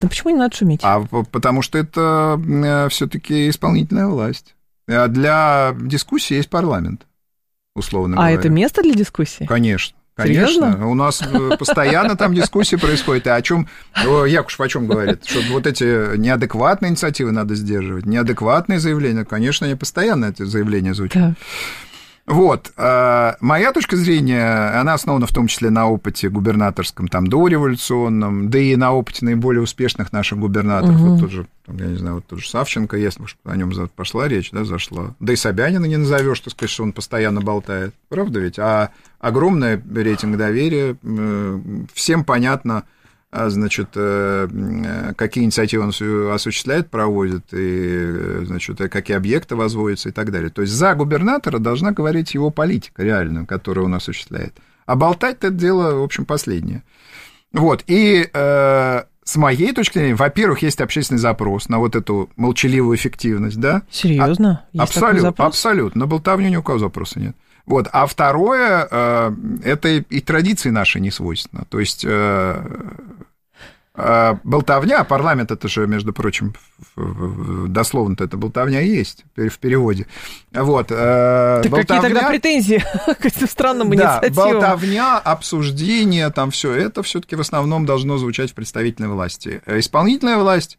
Да почему не надо шуметь? Потому что это все-таки исполнительная власть. Для дискуссии есть парламент, условно говоря. А это место для дискуссии? Конечно. Серьезно? Конечно, у нас постоянно там дискуссии происходят. И о чем Якушев о чем говорит? Что вот эти неадекватные инициативы надо сдерживать, неадекватные заявления, конечно, они постоянно эти заявления звучат. Да. Вот. Моя точка зрения, она основана в том числе на опыте губернаторском, там, дореволюционном, да и на опыте наиболее успешных наших губернаторов. Вот тот же, я не знаю, вот тот же Савченко, если о нем пошла речь, да, зашла. Да и Собянина не назовешь, так сказать, что он постоянно болтает. Правда ведь? А огромный рейтинг доверия, всем понятно, значит, какие инициативы он осуществляет, проводит, и, значит, какие объекты возводятся и так далее. То есть за губернатора должна говорить его политика реальная, которую он осуществляет. А болтать это дело, в общем, последнее. Вот, и с моей точки зрения, во-первых, есть общественный запрос на вот эту молчаливую эффективность, да? Серьезно? Абсолютно. На болтовню ни у кого запроса нет. Вот. А второе, это и традиции наши не свойственно. То есть болтовня, парламент, это же, между прочим, дословно-то это болтовня есть в переводе. Вот. Так какие тогда претензии к этим странным инициативам? Да, болтовня, обсуждение, там все это все-таки в основном должно звучать в представительной власти. Исполнительная власть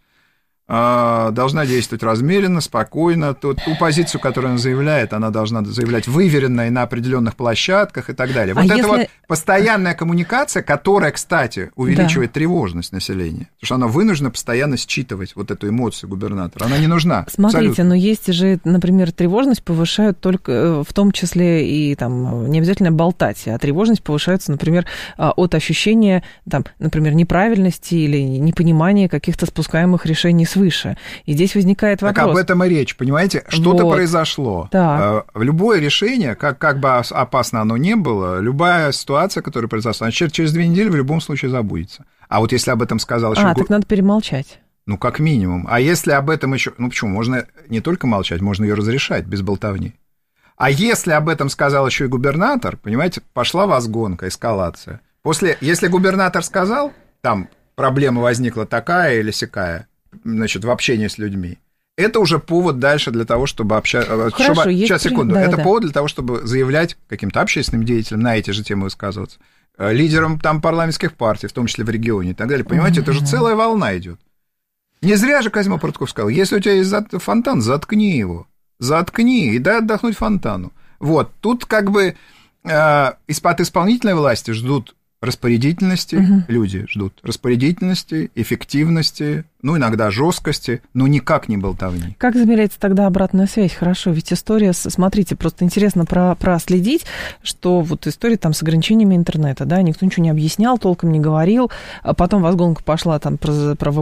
должна действовать размеренно, спокойно. Ту позицию, которую она заявляет, она должна заявлять выверенно и на определенных площадках и так далее. Вот это вот постоянная коммуникация, которая, кстати, увеличивает тревожность населения, потому что она вынуждена постоянно считывать вот эту эмоцию губернатора. Она не нужна. Смотрите, абсолютно. Но есть же, например, тревожность повышают только, в том числе и там не обязательно болтать, а тревожность повышается, например, от ощущения, там, например, неправильности или непонимания каких-то спускаемых решений свыше. И здесь возникает вопрос. Так об этом и речь, понимаете? Что-то произошло. Так. Любое решение, как бы опасно оно ни было, любая ситуация, которая произошла, через 2 недели в любом случае забудется. А вот если об этом сказал еще... так надо перемолчать. Ну, как минимум. А если об этом еще... Ну, почему? Можно не только молчать, можно ее разрешать без болтовни. А если об этом сказал еще и губернатор, понимаете, пошла возгонка, эскалация. Если губернатор сказал, там проблема возникла такая или сякая, значит, в общении с людьми, это уже повод дальше для того, чтобы общаться... Сейчас, секунду. Это повод для того, чтобы заявлять каким-то общественным деятелям, на эти же темы высказываться, лидерам там парламентских партий, в том числе в регионе и так далее. Понимаете, это же целая волна идет. Не зря же Козьма Прутков сказал, если у тебя есть фонтан, заткни его. Заткни и дай отдохнуть фонтану. Вот, тут как бы из-под исполнительной власти ждут распорядительности, люди ждут распорядительности, эффективности, ну, иногда жесткости, но никак не болтовни. Как замеряется тогда обратная связь? Хорошо, ведь история, смотрите, просто интересно проследить, что вот история там с ограничениями интернета, да, никто ничего не объяснял, толком не говорил, а потом возгонка пошла там про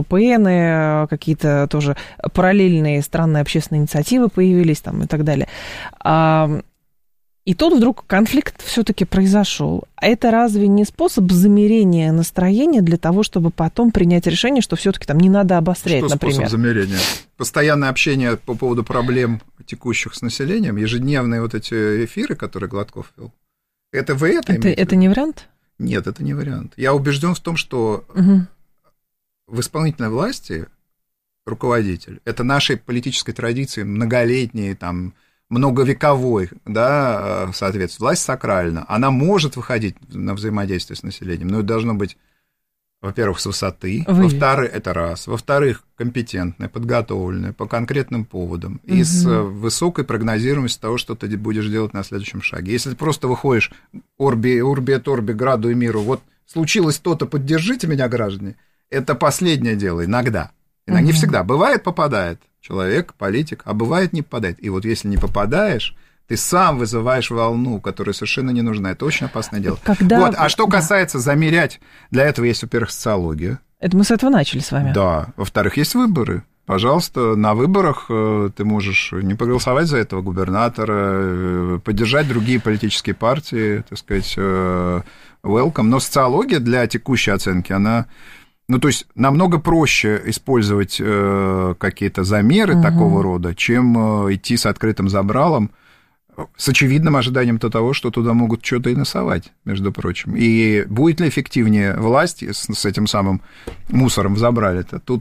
VPN, какие-то тоже параллельные странные общественные инициативы появились там и так далее. И тут вдруг конфликт все-таки произошел. А это разве не способ замерения настроения для того, чтобы потом принять решение, что все-таки там не надо обострять, например? Что способ замерения? Постоянное общение по поводу проблем текущих с населением, ежедневные вот эти эфиры, которые Гладков вел. Это вы это имеете? Это не вариант? Нет, это не вариант. Я убежден в том, что в исполнительной власти руководитель, это нашей политической традиции многолетней, там, многовековой, да, соответственно, власть сакральна, она может выходить на взаимодействие с населением, но это должно быть, во-первых, с высоты, во-вторых, это раз, во-вторых, компетентное, подготовленное, по конкретным поводам, и с высокой прогнозируемостью того, что ты будешь делать на следующем шаге. Если ты просто выходишь урби et orbi, граду и миру, вот случилось то-то, поддержите меня, граждане, это последнее дело, иногда. Не всегда. Бывает, попадает человек, политик, а бывает, не попадает. И вот если не попадаешь, ты сам вызываешь волну, которая совершенно не нужна. Это очень опасное дело. Вот. А что касается замерять, для этого есть, во-первых, социология. Это мы с этого начали с вами. Да. Во-вторых, есть выборы. Пожалуйста, на выборах ты можешь не проголосовать за этого губернатора, поддержать другие политические партии, так сказать, welcome. Но социология для текущей оценки, она... Ну, то есть намного проще использовать какие-то замеры такого рода, чем идти с открытым забралом с очевидным ожиданием того, что туда могут что-то и насовать, между прочим. И будет ли эффективнее власть с этим самым мусором взобрали-то? Тут